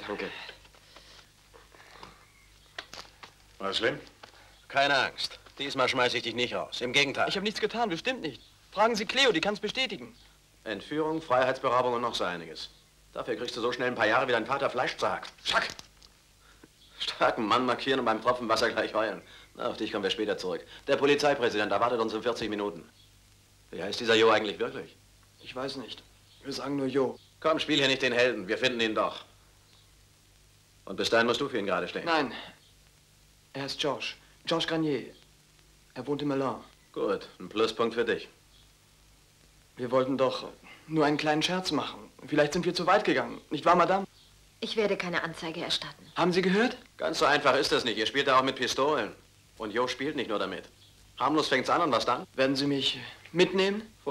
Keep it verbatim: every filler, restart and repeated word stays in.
Danke. War es schlimm? Keine Angst. Diesmal schmeiße ich dich nicht raus. Im Gegenteil. Ich habe nichts getan, bestimmt nicht. Fragen Sie Cleo, die kann es bestätigen. Entführung, Freiheitsberaubung und noch so einiges. Dafür kriegst du so schnell ein paar Jahre wie dein Vater Fleischzag. Schack! Starken Mann markieren und beim Tropfen Wasser gleich heulen. Na, auf dich kommen wir später zurück. Der Polizeipräsident erwartet uns in vierzig Minuten. Wie heißt dieser Jo eigentlich wirklich? Ich weiß nicht. Wir sagen nur Jo. Komm, spiel hier nicht den Helden. Wir finden ihn doch. Und bis dahin musst du für ihn gerade stehen. Nein. Er heißt Georges. Georges Granier. Er wohnt in Melun. Gut, ein Pluspunkt für dich. Wir wollten doch nur einen kleinen Scherz machen. Vielleicht sind wir zu weit gegangen. Nicht wahr, Madame? Ich werde keine Anzeige erstatten. Haben Sie gehört? Ganz so einfach ist das nicht. Ihr spielt da auch mit Pistolen. Und Jo spielt nicht nur damit. Harmlos fängt's an und was dann? Werden Sie mich mitnehmen?